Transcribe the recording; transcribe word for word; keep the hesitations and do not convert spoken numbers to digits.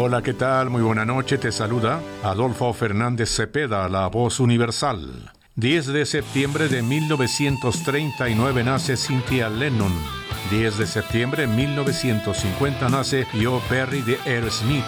Hola, ¿qué tal? Muy buena noche, te saluda Adolfo Fernández Cepeda, la voz universal. diez de septiembre de mil novecientos treinta y nueve nace Cynthia Lennon. diez de septiembre de mil novecientos cincuenta nace Joe Perry de Aerosmith.